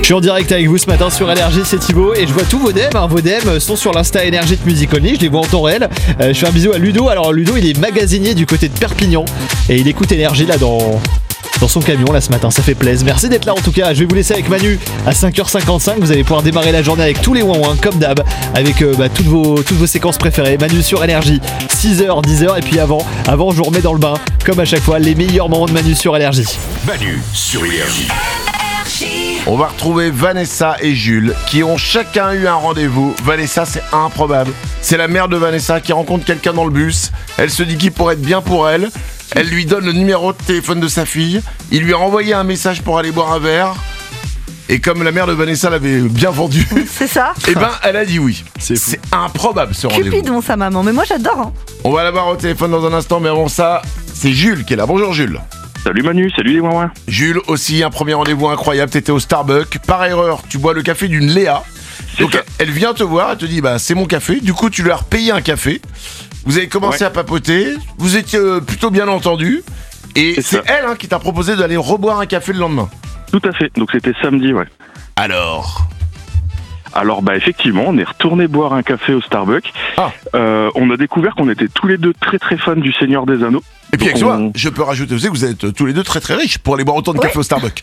Je suis en direct avec vous ce matin sur Énergie, c'est Thibaut et je vois tous vos DM. Vos DM sont sur l'Insta Énergie de Music Only, je les vois en temps réel. Je fais un bisou à Ludo. Alors Ludo, il est magasinier du côté de Perpignan et il écoute Énergie là dans son camion là ce matin, ça fait plaisir. Merci d'être là en tout cas. Je vais vous laisser avec Manu à 5h55. Vous allez pouvoir démarrer la journée avec tous les ouin comme d'hab, avec toutes vos séquences préférées. Manu sur Énergie, 6h, 10h et puis avant je vous remets dans le bain comme à chaque fois les meilleurs moments de Manu sur Énergie. Manu sur Énergie. On va retrouver Vanessa et Jules qui ont chacun eu un rendez-vous. Vanessa, c'est improbable. C'est la mère de Vanessa qui rencontre quelqu'un dans le bus. Elle se dit qu'il pourrait être bien pour elle. Elle lui donne le numéro de téléphone de sa fille. Il lui a envoyé un message pour aller boire un verre. Et comme la mère de Vanessa l'avait bien vendu, c'est ça. Et elle a dit oui. C'est improbable ce rendez-vous. Cupidon sa maman, mais moi j'adore. Hein. On va la voir au téléphone dans un instant, mais avant ça, c'est Jules qui est là. Bonjour Jules. Salut Manu, salut les ouin. Jules, aussi un premier rendez-vous incroyable, t'étais au Starbucks. Par erreur, tu bois le café d'une Léa. Donc elle vient te voir, elle te dit c'est mon café. Du coup tu lui as repayé un café. Vous avez commencé à papoter, vous étiez plutôt bien entendu. Et c'est elle qui t'a proposé d'aller reboire un café le lendemain. Tout à fait, donc c'était samedi, ouais. Alors effectivement, on est retourné boire un café au Starbucks. On a découvert qu'on était tous les deux très très fans du Seigneur des Anneaux. Et puis avec toi, je peux rajouter aussi que vous êtes tous les deux très très riches pour aller boire autant de café au Starbucks.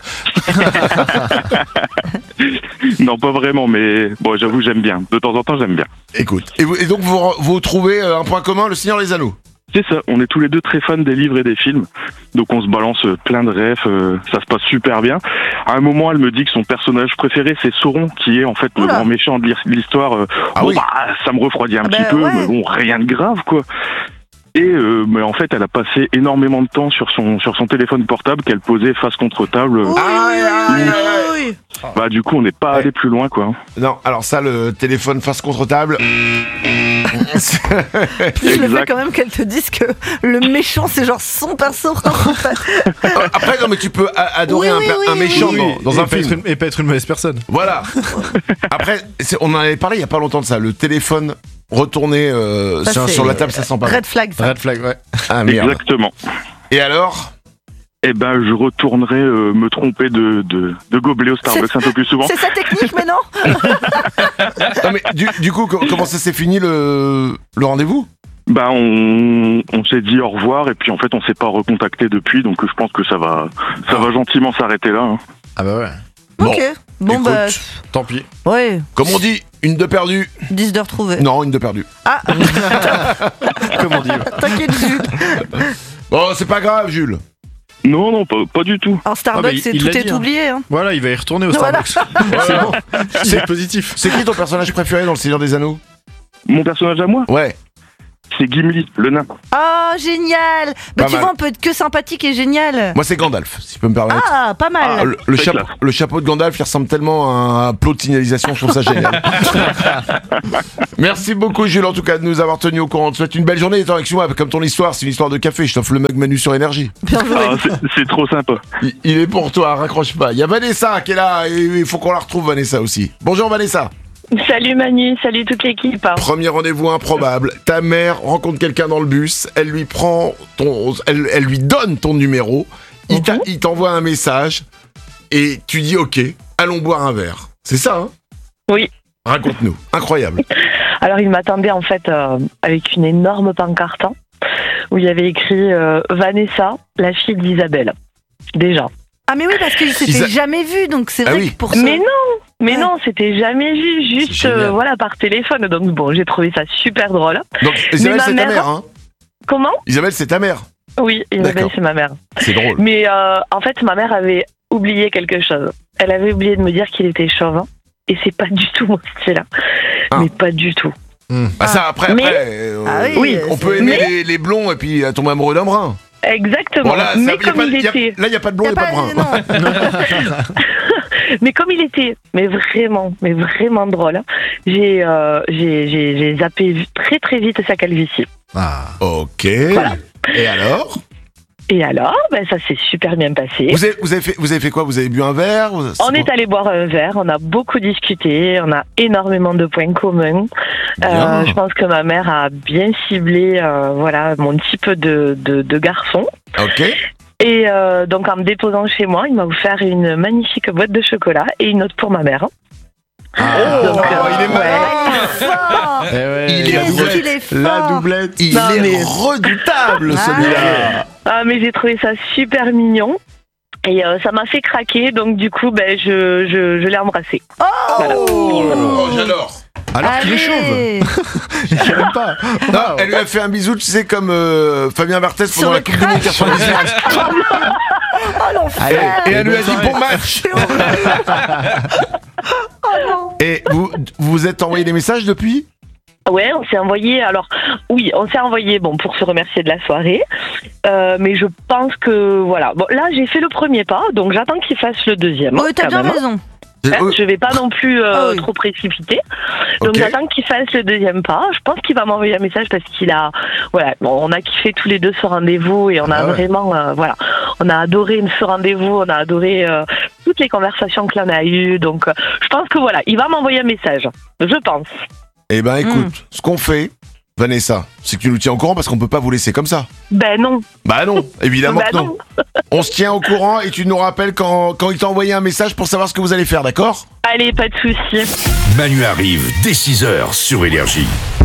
Non, pas vraiment, mais bon, j'avoue, j'aime bien. De temps en temps, j'aime bien. Écoute, et donc vous trouvez un point commun, le Seigneur des Anneaux. C'est ça, on est tous les deux très fans des livres et des films, donc on se balance plein de rêves, ça se passe super bien. À un moment, elle me dit que son personnage préféré, c'est Sauron, qui est en fait le grand méchant de l'histoire. Ça me refroidit un petit peu, mais bon, rien de grave, quoi. Et mais en fait, elle a passé énormément de temps sur son téléphone portable qu'elle posait face contre table. Oui. Du coup, on n'est pas allé plus loin, quoi. Non, alors ça, le téléphone face contre table. Plus le fait quand même qu'elle te dise que le méchant c'est genre son perso. Après non mais tu peux adorer un méchant dans un film et pas être une mauvaise personne. Voilà. Après on en avait parlé il y a pas longtemps de ça, le téléphone retourné sur la table, ça sent pas. Red flag ça. Red flag, ouais. Ah merde. Exactement. Et alors? Je retournerai me tromper de gobelet au Starbucks un peu plus souvent. C'est sa technique, mais non. Non mais du coup, comment ça s'est fini le rendez-vous? On s'est dit au revoir et puis en fait on s'est pas recontacté depuis, donc je pense que ça va gentiment s'arrêter là. Hein. Ah bah ouais. Ok. Bon écoute, tant pis. Ouais. Comme on dit, une de perdue. 10 de retrouvée. Non, une de perdue. Ah. Comme on dit. T'inquiète Jules. Bon, c'est pas grave Jules. Non, pas du tout. En Starbucks, tout est oublié. Hein. Voilà, il va y retourner au Starbucks. C'est bon. C'est positif. C'est qui ton personnage préféré dans le Seigneur des Anneaux? Mon personnage à moi? Ouais. C'est Gimli, le nain. Oh, génial. Tu vois, on peut être que sympathique et génial. Moi, c'est Gandalf, si je peux me permettre. Ah, pas mal. Le chapeau de Gandalf, il ressemble tellement à un plot de signalisation, je trouve ça génial. Merci beaucoup, Jules, en tout cas, de nous avoir tenus au courant. Je te souhaite une belle journée. Attends, excuse-moi, comme ton histoire, c'est une histoire de café. Je t'offre le mug Manu sur Énergie. Bien joué. C'est trop sympa. Il est pour toi, raccroche pas. Il y a Vanessa qui est là, et il faut qu'on la retrouve, Vanessa aussi. Bonjour, Vanessa. Salut Manu, salut toute l'équipe. Premier rendez-vous improbable. Ta mère rencontre quelqu'un dans le bus, elle lui donne ton numéro, il t'envoie un message et tu dis ok, allons boire un verre. C'est ça, hein? Oui. Raconte-nous, incroyable. Alors il m'attendait en fait avec une énorme pancarte où il y avait écrit Vanessa, la fille d'Isabelle. Déjà. Ah mais oui, parce qu'ils s'étaient jamais vus, donc c'est vrai que pour ça... Mais non, c'était jamais vu, juste par téléphone. Donc bon, j'ai trouvé ça super drôle. Donc Isabelle, c'est ta mère, hein? Comment? Isabelle, c'est ta mère? Oui, Isabelle, c'est ma mère. C'est drôle. Mais en fait, ma mère avait oublié quelque chose. Elle avait oublié de me dire qu'il était chauve, et c'est pas du tout mon style. Mais pas du tout. Ça, après, on peut aimer les blonds et puis tomber amoureux d'un brun. Exactement. Bon, là, il n'y a pas de blond et pas de brun. Mais comme il était vraiment drôle, j'ai zappé très très vite sa calvitie. Ah, ok. Voilà. Et alors, ça s'est super bien passé. Vous avez fait quoi? Vous avez bu un verre? On est allé boire un verre, on a beaucoup discuté, on a énormément de points communs. Je pense que ma mère a bien ciblé mon type de garçon. Ok. Et donc en me déposant chez moi, il m'a offert une magnifique boîte de chocolat et une autre pour ma mère. Il est malin. Il Qu'est-ce qu'il est La fort. doublette. Il Non, est mais- redoutable, celui-là. Ah, mais j'ai trouvé ça super mignon. Et ça m'a fait craquer, donc du coup, je l'ai embrassé. Voilà. Oh, j'adore. Alors qu'il est chauve. Allez. Je sais même pas. Non, elle lui a fait un bisou, tu sais, comme Fabien Barthez Sur pendant le la Coupe du Monde crash. 98. Oh l'enfer. Et elle lui a dit bonne bon match. Et vous êtes envoyé des messages depuis? Ouais, on s'est envoyé. Alors, oui, on s'est envoyé, pour se remercier de la soirée. Mais je pense que, voilà. Bon, là, j'ai fait le premier pas, donc j'attends qu'il fasse le deuxième. Oh, t'as quand bien même. raison. Je vais pas non plus oui. trop précipiter. Donc Ok. j'attends qu'il fasse le deuxième pas. Je pense qu'il va m'envoyer un message parce qu'il a, voilà, on a kiffé tous les deux ce rendez-vous et on a vraiment, on a adoré ce rendez-vous, on a adoré toutes les conversations que l'on a eues. Donc je pense que voilà, il va m'envoyer un message. Je pense. Eh ben écoute, ce qu'on fait, Vanessa, c'est que tu nous tiens au courant parce qu'on peut pas vous laisser comme ça. Ben non. Bah non, évidemment Ben que non. On se tient au courant et tu nous rappelles quand il t'a envoyé un message pour savoir ce que vous allez faire, d'accord? Allez, pas de soucis. Manu arrive dès 6h sur Énergie.